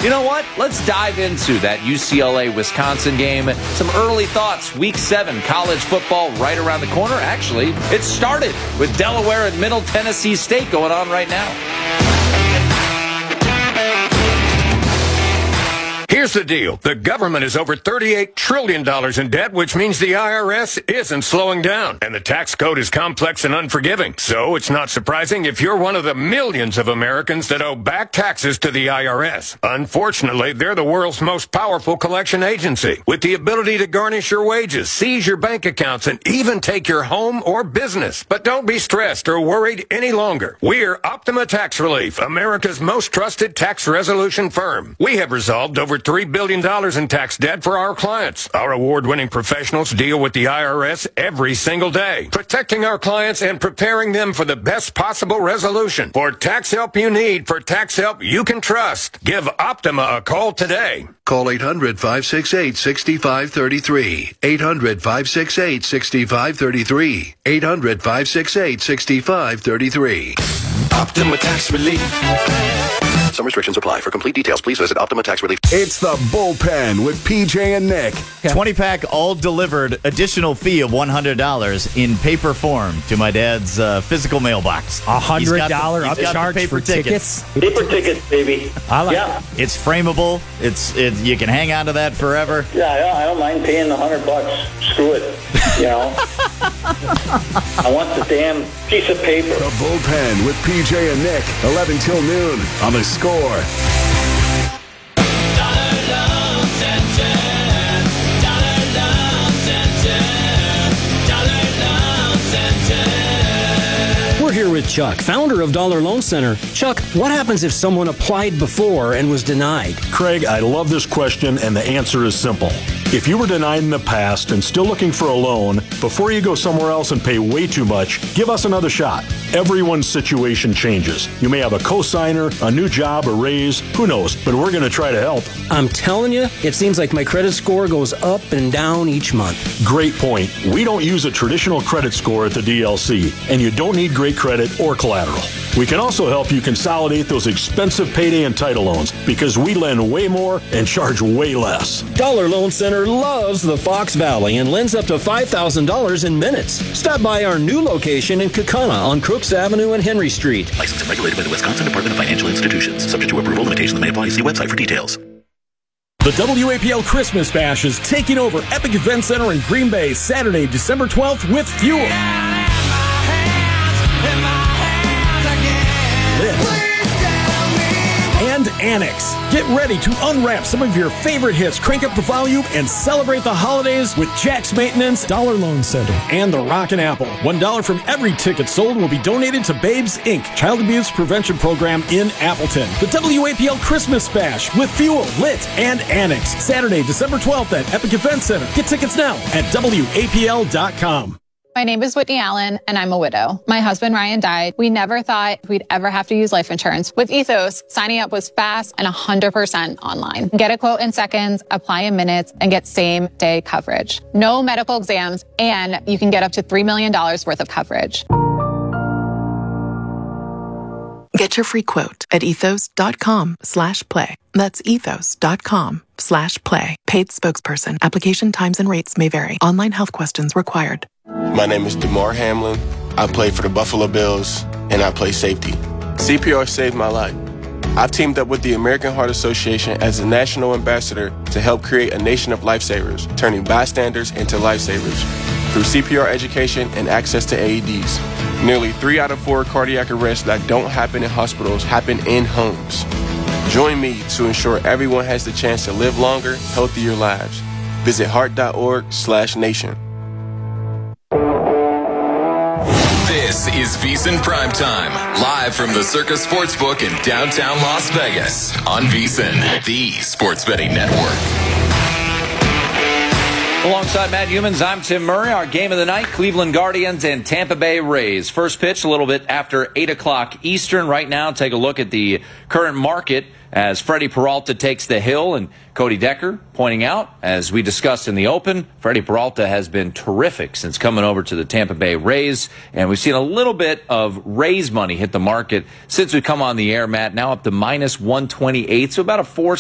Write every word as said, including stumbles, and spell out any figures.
You know what? Let's dive into that U C L A-Wisconsin game. Some early thoughts. Week seven, college football right around the corner. Actually, it started with Delaware and Middle Tennessee State going on right now. Here's the deal. The government is over thirty-eight trillion dollars in debt, which means the I R S isn't slowing down. And the tax code is complex and unforgiving. So it's not surprising if you're one of the millions of Americans that owe back taxes to the I R S. Unfortunately, they're the world's most powerful collection agency, with the ability to garnish your wages, seize your bank accounts, and even take your home or business. But don't be stressed or worried any longer. We're Optima Tax Relief, America's most trusted tax resolution firm. We have resolved over three billion dollars in tax debt for our clients. Our award-winning professionals deal with the I R S every single day, protecting our clients and preparing them for the best possible resolution. For tax help you need, for tax help you can trust, give Optima a call today. Call eight hundred, five six eight, six five three three. eight hundred, five six eight, six five three three. eight hundred, five six eight, six five three three. Optima Tax Relief. Some restrictions apply. For complete details, please visit Optima Tax Relief. It's the Bullpen with P J and Nick. twenty-pack all delivered, additional fee of one hundred dollars in paper form to my dad's uh, physical mailbox. A one hundred dollars upcharge for tickets? tickets? Paper tickets, baby. I like yeah. it. It's frameable. It's it, you can hang on to that forever. Yeah, I don't, I don't mind paying the one hundred bucks. Screw it. You know? I want the damn piece of paper. The Bullpen with P J and Nick, eleven till noon on the Score. We're here with Chuck, founder of Dollar Loan Center. Chuck, what happens if someone applied before and was denied? Craig, I love this question, and the answer is simple. If you were denied in the past and still looking for a loan, before you go somewhere else and pay way too much, give us another shot. Everyone's situation changes. You may have a cosigner, a new job, a raise, who knows, but we're going to try to help. I'm telling you, it seems like my credit score goes up and down each month. Great point. We don't use a traditional credit score at the D L C, and you don't need great credit or collateral. We can also help you consolidate those expensive payday and title loans because we lend way more and charge way less. Dollar Loan Center loves the Fox Valley and lends up to five thousand dollars in minutes. Stop by our new location in Kaukauna on Crooks Avenue and Henry Street. Licensed and regulated by the Wisconsin Department of Financial Institutions. Subject to approval, limitations may apply. See website for details. The W A P L Christmas Bash is taking over Epic Event Center in Green Bay Saturday, December twelfth with Fuel. And Annex. Get ready to unwrap some of your favorite hits, crank up the volume, and celebrate the holidays with Jack's Maintenance, Dollar Loan Center, and the Rockin' Apple. One dollar from every ticket sold will be donated to Babes, Incorporated, Child Abuse Prevention Program in Appleton. The W A P L Christmas Bash with Fuel, Lit, and Annex. Saturday, December twelfth at Epic Event Center. Get tickets now at W A P L dot com. My name is Whitney Allen, and I'm a widow. My husband, Ryan, died. We never thought we'd ever have to use life insurance. With Ethos, signing up was fast and one hundred percent online. Get a quote in seconds, apply in minutes, and get same-day coverage. No medical exams, and you can get up to three million dollars worth of coverage. Get your free quote at ethos.com slash play. That's ethos.com slash play. Paid spokesperson. Application times and rates may vary. Online health questions required. My name is DeMar Hamlin. I play for the Buffalo Bills, and I play safety. C P R saved my life. I've teamed up with the American Heart Association as a national ambassador to help create a nation of lifesavers, turning bystanders into lifesavers through C P R education and access to A E Ds. Nearly three out of four cardiac arrests that don't happen in hospitals happen in homes. Join me to ensure everyone has the chance to live longer, healthier lives. Visit heart.org slash nation. This is VSiN Primetime, live from the Circus Sportsbook in downtown Las Vegas on VSiN, the sports betting network. Alongside Matt Humans, I'm Tim Murray. Our game of the night, Cleveland Guardians and Tampa Bay Rays. First pitch a little bit after eight o'clock Eastern. Right now, take a look at the current market as Freddie Peralta takes the hill, and Cody Decker pointing out, as we discussed in the open, Freddie Peralta has been terrific since coming over to the Tampa Bay Rays, and we've seen a little bit of Rays money hit the market since we come on the air, Matt, now up to minus one twenty-eight, so about a four